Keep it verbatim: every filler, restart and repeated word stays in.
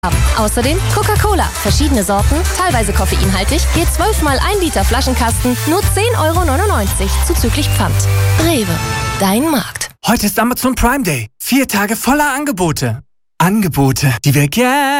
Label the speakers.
Speaker 1: Außerdem Coca-Cola, verschiedene Sorten, teilweise koffeinhaltig, je zwölf mal ein Liter Flaschenkasten, nur zehn Euro neunundneunzig, zuzüglich Pfand. Rewe, dein Markt.
Speaker 2: Heute ist Amazon Prime Day. Vier Tage voller Angebote. Angebote, die wir gerne